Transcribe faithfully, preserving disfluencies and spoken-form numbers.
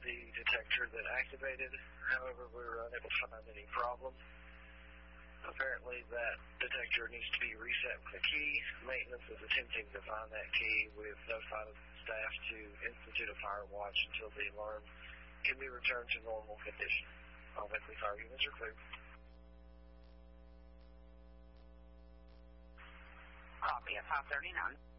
the detector that activated. However, we were unable to find any problem. Apparently, that detector needs to be reset with a key. Maintenance is attempting to find that key. We've notified staff to institute a fire watch until the alarm can be returned to normal condition. All Beckley fire units are clear. Copy at five thirty-nine.